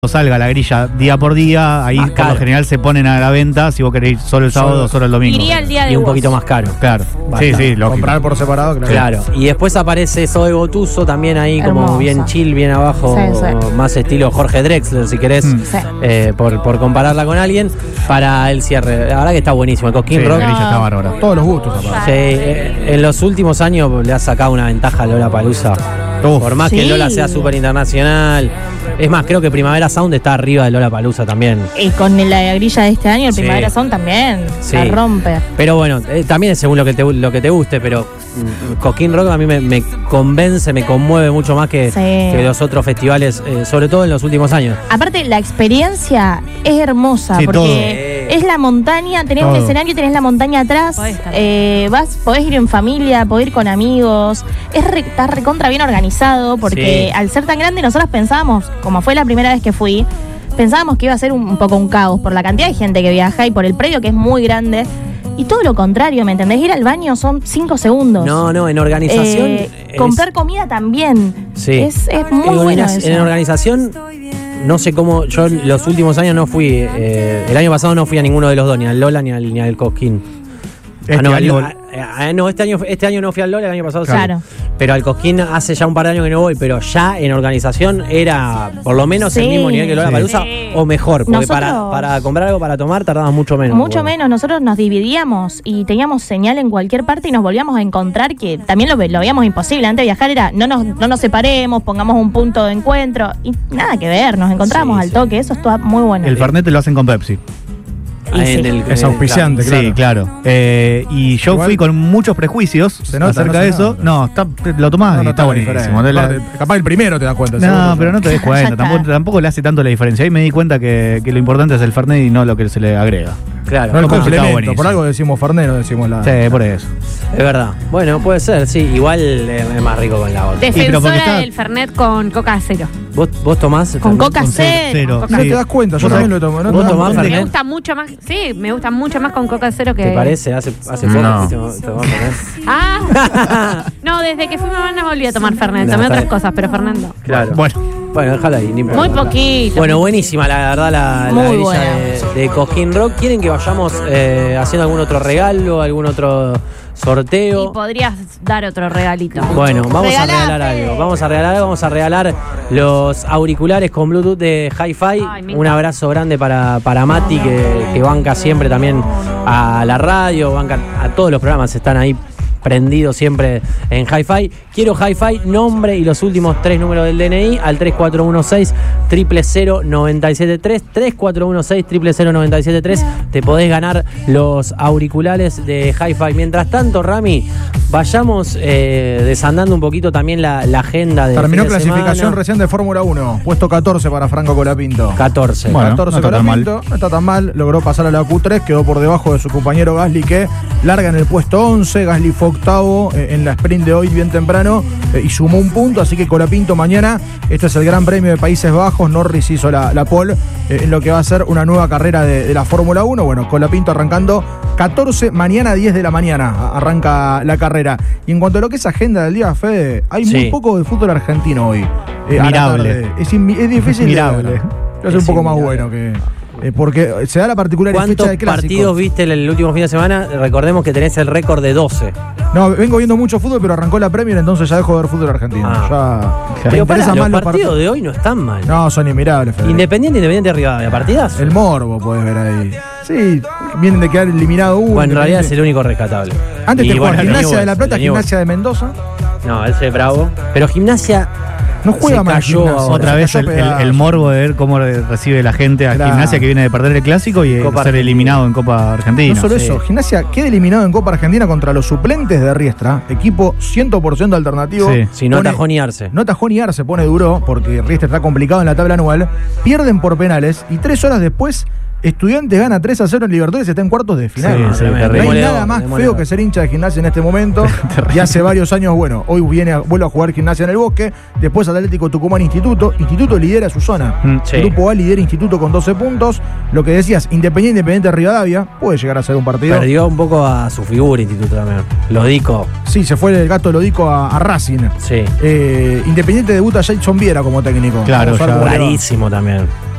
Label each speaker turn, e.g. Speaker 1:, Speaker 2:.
Speaker 1: salga la grilla día por día, ahí por lo general se ponen a la venta si vos querés ir solo el sábado o solo el domingo.
Speaker 2: Iría el día de
Speaker 3: Y un poquito más caro.
Speaker 1: Claro, sí, lógico.
Speaker 4: Comprar por separado,
Speaker 3: Claro. Y después aparece Zoe Gotuso también ahí
Speaker 2: Hermosa.
Speaker 3: como bien chill, bien abajo,
Speaker 2: Sí.
Speaker 3: más estilo Jorge Drexler si querés,
Speaker 2: Sí.
Speaker 3: por compararla con alguien, para el cierre. La verdad que está buenísimo, el Cosquín
Speaker 1: Sí,
Speaker 3: Rock.
Speaker 1: la grilla está bárbara.
Speaker 4: Todos los gustos, aparte.
Speaker 3: Sí, en los últimos años le ha sacado una ventaja a Lollapalooza.
Speaker 1: Uf.
Speaker 3: Por más que
Speaker 2: Sí.
Speaker 3: Lola sea súper internacional. Es más, creo que Primavera Sound está arriba de Lollapalooza también.
Speaker 2: Y con la grilla de este año, el
Speaker 3: Sí.
Speaker 2: Primavera Sound también
Speaker 3: Sí.
Speaker 2: la rompe.
Speaker 3: Pero bueno, también es según lo que te guste, pero Cosquín Rock a mí me convence, me conmueve mucho más que los otros festivales, sobre todo en los últimos años.
Speaker 2: Aparte, la experiencia es hermosa,
Speaker 1: Sí,
Speaker 2: porque es la montaña, tenés un
Speaker 1: Todo.
Speaker 2: escenario, tenés la montaña atrás, podés ir en familia, podés ir con amigos, está recontra bien organizado, porque
Speaker 3: Sí.
Speaker 2: al ser tan grande nosotros pensábamos, como fue la primera vez que fui, pensábamos que iba a ser un poco un caos por la cantidad de gente que viaja y por el predio que es muy grande. Y todo lo contrario, ¿me entendés? Ir al baño son 5 segundos.
Speaker 3: No, en organización.
Speaker 2: Comprar comida también.
Speaker 3: Sí.
Speaker 2: Es muy bueno eso.
Speaker 3: En organización, no sé cómo. Yo los últimos años no fui. El año pasado no fui a ninguno de los dos, ni al Lola ni al Cosquín. Este año no fui al Lola, el año pasado sí.
Speaker 2: Claro.
Speaker 3: Pero al Cosquín hace ya un par de años que no voy, pero ya en organización era por lo menos el mismo nivel que Lollapalooza o mejor, porque para comprar algo para tomar tardamos mucho menos.
Speaker 2: Mucho menos, nosotros nos dividíamos y teníamos señal en cualquier parte y nos volvíamos a encontrar, que también lo veíamos imposible. Antes de viajar era no nos separemos, pongamos un punto de encuentro y nada que ver, nos encontramos al toque, eso está muy bueno.
Speaker 1: El Fernet lo hacen con Pepsi.
Speaker 4: Es auspiciante, claro.
Speaker 1: Sí, claro. Y yo fui con muchos prejuicios acerca de eso. No, lo tomás y está buenísimo.
Speaker 4: Capaz el primero te das cuenta.
Speaker 1: No, pero no te des cuenta. Tampoco le hace tanto la diferencia. Ahí me di cuenta que lo importante es el Fernet y no lo que se le agrega.
Speaker 3: Claro.
Speaker 4: No el
Speaker 1: Está
Speaker 4: complemento.
Speaker 1: buenísimo.
Speaker 4: Por algo decimos Fernet, no decimos la.
Speaker 1: Sí, por eso.
Speaker 3: Es verdad. Bueno, puede ser, sí. Igual es más rico con la otra.
Speaker 2: Defensora del Fernet con Coca cero.
Speaker 3: ¿Vos tomás?
Speaker 2: Con Coca
Speaker 1: Con
Speaker 2: cero.
Speaker 1: cero.
Speaker 4: No te das cuenta, yo también lo tomo.
Speaker 3: ¿Vos tomás
Speaker 2: Me
Speaker 3: Fernet?
Speaker 2: gusta mucho más, sí, me gusta mucho más con Coca cero que...
Speaker 3: ¿Te parece? Hace poco
Speaker 1: No.
Speaker 3: que tomás Fernet.
Speaker 2: No, desde que fui mamá no volví a tomar Fernet,
Speaker 3: No,
Speaker 2: tomé
Speaker 3: está
Speaker 2: otras
Speaker 3: bien.
Speaker 2: cosas, pero Fernet no.
Speaker 3: Claro. Bueno, déjala ahí. Ni
Speaker 2: Muy
Speaker 3: problema.
Speaker 2: poquito.
Speaker 3: Bueno, buenísima, la verdad, la
Speaker 2: Muy
Speaker 3: grilla
Speaker 2: buena.
Speaker 3: de Cosquín Rock. ¿Quieren que vayamos haciendo algún otro regalo, algún otro sorteo?
Speaker 2: Y podrías dar otro regalito.
Speaker 3: Bueno, vamos a
Speaker 2: Regalate.
Speaker 3: regalar algo. Vamos a regalar los auriculares con Bluetooth de Hi-Fi.
Speaker 2: Ay, me
Speaker 3: Un abrazo grande para Mati, que banca siempre también a la radio, banca a todos los programas, están ahí prendidos siempre en Hi-Fi. Quiero Hi-Fi, nombre y los últimos 3 números del DNI al 3416-000973. 3416-000973. Te podés ganar los auriculares de Hi-Fi. Mientras tanto, Rami, vayamos desandando un poquito también la agenda de
Speaker 4: Terminó
Speaker 3: fin de
Speaker 4: clasificación
Speaker 3: semana.
Speaker 4: recién de Fórmula 1. Puesto 14 para Franco Colapinto.
Speaker 3: 14.
Speaker 1: Bueno,
Speaker 4: 14
Speaker 1: no está tan
Speaker 4: Colapinto, no está tan mal. Logró pasar a la Q3, quedó por debajo de su compañero Gasly, que larga en el puesto 11. Gasly fue octavo en la sprint de hoy bien temprano y sumó un punto, así que Colapinto mañana, este es el Gran Premio de Países Bajos. Norris hizo la pole en lo que va a ser una nueva carrera de la Fórmula 1. Bueno, Colapinto arrancando 14, mañana 10 de la mañana arranca la carrera. Y en cuanto a lo que es agenda del día, Fede, hay muy poco de fútbol argentino hoy.
Speaker 1: Mirable.
Speaker 4: Es difícil.
Speaker 1: Mirable.
Speaker 4: Es un poco más bueno que... porque se da la particular fecha
Speaker 3: ¿Cuántos
Speaker 4: de clásicos.
Speaker 3: partidos viste el último fin de semana? Recordemos que tenés el récord de 12.
Speaker 4: No, vengo viendo mucho fútbol, pero arrancó la Premier, entonces ya dejo de ver fútbol argentino. Me
Speaker 3: Pero
Speaker 4: interesan
Speaker 3: los
Speaker 4: más los
Speaker 3: partidos de hoy no están mal.
Speaker 4: No, son inmirables, Fede.
Speaker 3: Independiente Rivadavia, ¿partidas?
Speaker 4: El morbo podés ver ahí. Sí, vienen de quedar eliminado uno.
Speaker 3: Bueno, en realidad es el único rescatable.
Speaker 4: Antes te jugaban
Speaker 3: bueno,
Speaker 4: Gimnasia de La Plata,
Speaker 3: el Newell's.
Speaker 4: Gimnasia de Mendoza.
Speaker 3: No, ese es bravo. Pero Gimnasia
Speaker 4: No juega
Speaker 3: se
Speaker 4: más
Speaker 3: cayó
Speaker 4: Gimnasia.
Speaker 3: ahora.
Speaker 1: Otra vez el morbo de ver cómo recibe la gente a
Speaker 4: Claro.
Speaker 1: Gimnasia, que viene de perder el clásico y
Speaker 3: Copa
Speaker 1: ser
Speaker 3: Argentina.
Speaker 1: eliminado en Copa Argentina.
Speaker 4: No solo eso, Gimnasia queda eliminado en Copa Argentina contra los suplentes de Riestra, equipo 100% alternativo.
Speaker 1: Sí.
Speaker 3: Si no atajó ni Arce.
Speaker 4: No atajó ni Arce, pone duro, porque Riestra está complicado en la tabla anual. Pierden por penales y 3 horas después Estudiantes gana 3-0 en Libertadores y está en cuartos de final.
Speaker 1: Sí,
Speaker 4: no
Speaker 1: terrible.
Speaker 4: hay nada más feo que ser hincha de Gimnasia en este momento. Y hace varios años, bueno, hoy vuelve a jugar Gimnasia en el Bosque. Después Atlético Tucumán Instituto. Instituto lidera su zona.
Speaker 3: Sí.
Speaker 4: Grupo A lidera Instituto con 12 puntos. Lo que decías, Independiente Rivadavia, puede llegar a ser un partido.
Speaker 3: Perdió un poco a su figura Instituto también. Lodico.
Speaker 4: Sí, se fue el gato Lodico a Racing.
Speaker 3: Sí.
Speaker 4: Independiente debuta Jason Viera como técnico.
Speaker 1: Claro,
Speaker 4: Vamos a ver
Speaker 1: ya.
Speaker 4: cómo le va.
Speaker 3: Rarísimo también.